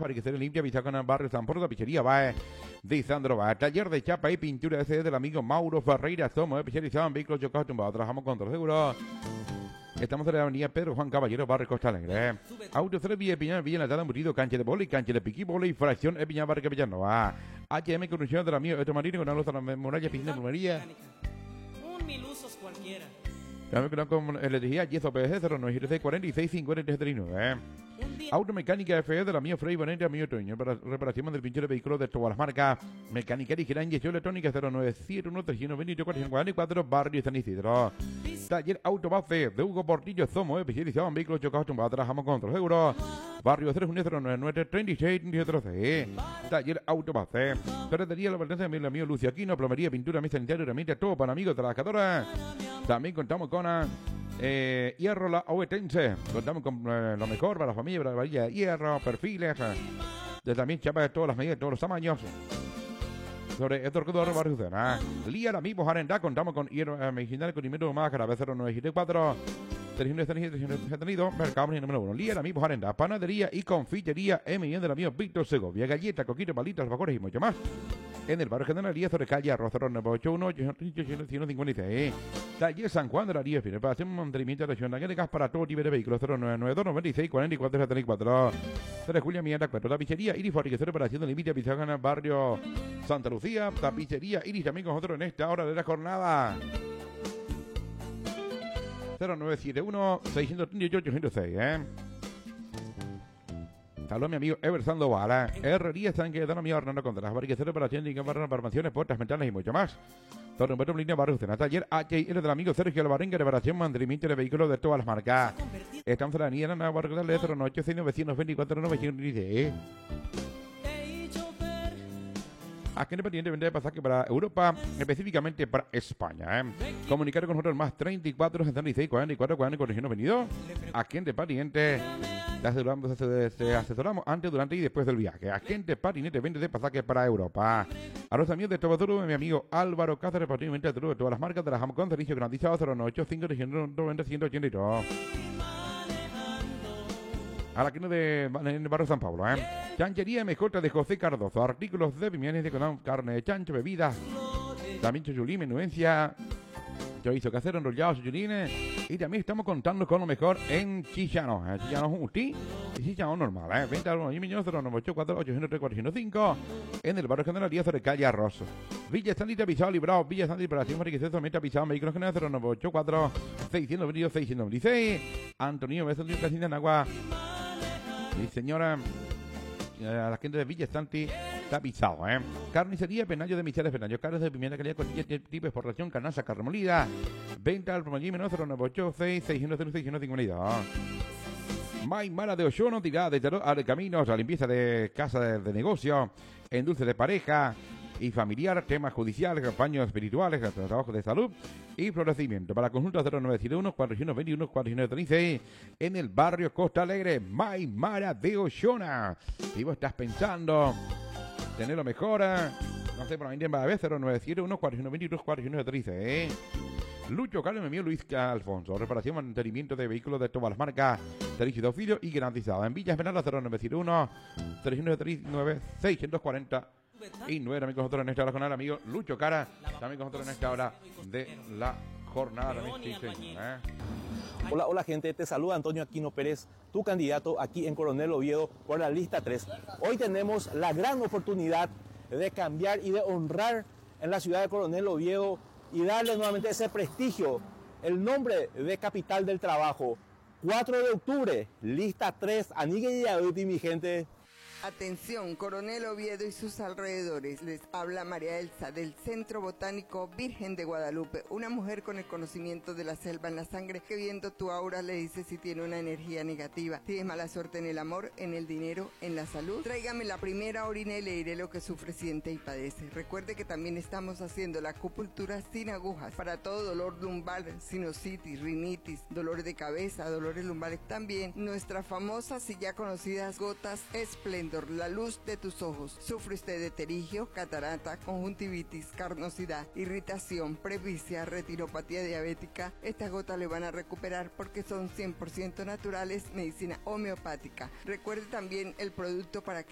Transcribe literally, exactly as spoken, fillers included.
para que se limpia, Bisaca, Barrio San Porto, Pizzería Bae, de Sandro Bae, taller de chapa y pintura ese del amigo Mauro Ferreira, somos especializados en vehículos chocados tumbados, trabajamos con todo seguro. Estamos en la avenida Pedro Juan Caballero, Barrio Costa Alegre. Autoservicio Villa Piña, Villa Natal, Embutido, cancha de boli, cancha de piqui, bola y fracción de Piña, Barrio Villanova. H M Corrupción del amigo Esto Marino, con la luz de la muralla, piscina de María. Un mil usos cualquiera. También con electricidad, Yeso P S cero nueve seis cuarenta y seis cincuenta y tres treinta y nueve. Automecánica F E de la mía Frey Valente, amigo Toño, para reparación del pinche de vehículos de todas las marcas. Mecánica y gran gestión electrónica cero nueve siete uno tres uno dos cuatro cuatro cuatro, Barrio San Isidro. Taller Autobase de Hugo Portillo, somos especializados en vehículos chocados tumbados, trabajamos con otros seguros. Barrio cero uno cero nueve nueve treinta y seis treinta y tres. Taller Autobase. Ferretería La Valdense de mi amigo Lucio Aquino, plomería, pintura, mesa sanitaria, herramientas, todo para amigos trabajadores. También contamos con eh, Hierro La Ovetense. Contamos con eh, lo mejor para la familia, para la varilla de hierro, perfiles, eh, de también chapas de todas las medidas, de todos los tamaños. Sobre esto que todo barrio Cena. Lía amigos Arendá, contamos con hierro eh, medicinal, condimento más, cara cero nueve siete cuatro. tenido mercado número uno. Lía amigos Arendá, panadería y confitería M y N del amigo Víctor Segovia, galleta, coquito, palitas, albacores y mucho más. En el barrio General Lía, sobre calle Arroz nueve ocho uno, ciento cincuenta y seis. Taller San Juan de la Ría, para hacer un mantenimiento de la de gas para todo tipo de vehículos. Cero nueve nueve dos noventa y seis cuarenta y cuatro setenta y cuatro. tres Julia Mierda, cuatro. La pizzería Iris, fabricación para haciendo límite a Pizarra en el barrio Santa Lucía. La pizzería Iris también con nosotros en esta hora de la jornada. cero nueve siete uno seis tres ocho ocho cero seis, eh. Saludos a mi amigo Ever Sandoval, Herrería San Quedano, mi Hernando Contreras, fabricación para tiendas y para farmacias, puertas, ventanas y mucho más. Todo un buen línea barrio Cena, taller H I L del amigo Sergio Alvarenga, reparación, mantenimiento de vehículos de todas las marcas. Estamos en la avenida Ana Barrio de cero nueve ocho seis novecientos veinticuatro novecientos diez. Aquí independiente vende pasaje para Europa, específicamente para España. ¿eh? Comunicar con nosotros más treinta y cuatro setenta y seis cuarenta y cuatro cuarenta y cuatro venido. Aquí en Patinete te asesoramos, te asesoramos antes, durante y después del viaje. Agente Patinete vende de pasaje para Europa. A los amigos de Toboturo, mi amigo Álvaro Cáceres, patinete de todas las marcas, trabajamos con servicio garantizado cero nueve ocho cinco noventa ciento ochenta y dos. A la que no de en el barrio San Pablo, ¿eh? Chanchería M J de José Cardozo, artículos de pimientos de con carne de chancho, bebidas, también chuchulín, menudencia, chorizo casero, enrollado, chuchulines, y también estamos contando con lo mejor en Chichano, ¿eh? Chichano Justi y Chichano normal, ¿eh? Venta al uno millones cero nueve ocho cuatro ocho cero tres cuatro cero cinco en el barrio General Díaz de Calle Arroz. Villa Santita Pisado Librado, Villa Santita Operación Mariqueces, Meta Pisado, Vehículos General cero nueve ocho cuatro seis dos dos seis dos seis. Antonio Beso de Casina en Agua. Y señora, a la gente de Villa Santi está pisado, ¿eh? Carnicería Penayo de Michales Penayo, carnes de pimienta calidad con tipo exportación, carnaza, carne molida. Venta al promallí menos cero nueve ocho seis seis uno cero seis uno cinco dos. Maimara de Oyono, tirada de tarot al caminos, la limpieza de casa de, de negocio, en dulce de pareja y familiar, temas judiciales, campañas espirituales, trabajo de salud y florecimiento. Para consulta cero nueve siete uno cuatro uno dos uno cuatro uno tres seis en el barrio Costa Alegre, Maimara de Ollona. Si vos estás pensando tener lo mejor, no sé, por ahí va a ver cero nueve siete uno cuatro uno dos uno cuatro uno tres seis. Lucho Carlos, mi amigo Luis Alfonso, reparación, mantenimiento de vehículos de todas las marcas, servicio de oficio y garantizado. En Villa Esmeralda cero nueve siete uno tres uno tres nueve seis cuatro cero. Y nueve también con nosotros en esta hora jornada, amigo Lucho Cara, también con nosotros en esta hora de la jornada. También, sí, señor, ¿eh? Hola, hola gente, te saluda Antonio Aquino Pérez, tu candidato aquí en Coronel Oviedo por la lista tres. Hoy tenemos la gran oportunidad de cambiar y de honrar en la ciudad de Coronel Oviedo y darle nuevamente ese prestigio, el nombre de capital del trabajo. cuatro de octubre, lista tres, Anigue y Aduti, mi gente. Atención, Coronel Oviedo y sus alrededores. Les habla María Elsa del Centro Botánico Virgen de Guadalupe, una mujer con el conocimiento de la selva en la sangre que viendo tu aura le dice si tiene una energía negativa. Tienes mala suerte en el amor, en el dinero, en la salud. Tráigame la primera orina y le diré lo que sufre, siente y padece. Recuerde que también estamos haciendo la acupuntura sin agujas para todo dolor lumbar, sinusitis, rinitis, dolor de cabeza, dolores lumbares. También nuestra famosa y ya conocidas gotas Esplendor, la luz de tus ojos. ¿Sufre usted de terigio, catarata, conjuntivitis, carnosidad, irritación, presbicia, retinopatía diabética? Estas gotas le van a recuperar porque son cien por ciento naturales, medicina homeopática. Recuerde también el producto para que